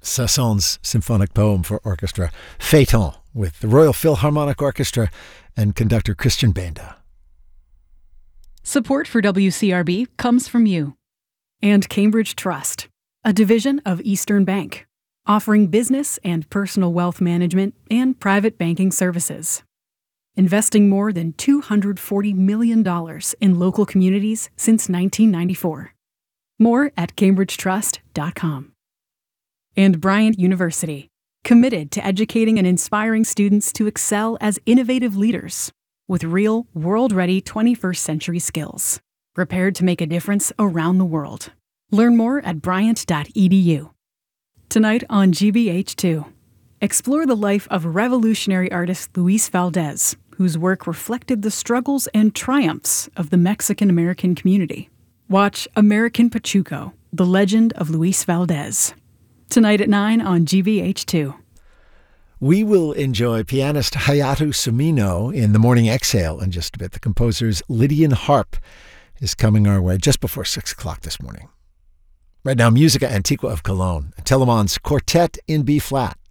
Saint-Saëns' symphonic poem for orchestra, Phaeton, with the Royal Philharmonic Orchestra and conductor Christian Benda. Support for WCRB comes from you and Cambridge Trust, a division of Eastern Bank, offering business and personal wealth management and private banking services. Investing more than $240 million in local communities since 1994. More at cambridgetrust.com. And Bryant University, committed to educating and inspiring students to excel as innovative leaders with real, world-ready 21st century skills, prepared to make a difference around the world. Learn more at bryant.edu. Tonight on GBH2, explore the life of revolutionary artist Luis Valdez, whose work reflected the struggles and triumphs of the Mexican-American community. Watch American Pachuco, The Legend of Luis Valdez. Tonight at 9 on GBH2. We will enjoy pianist Hayato Sumino in The Morning Exhale in just a bit. The composer's Lydian Harp is coming our way just before 6 o'clock this morning. Right now, Musica Antigua of Cologne, Telemon's Quartet in B-flat.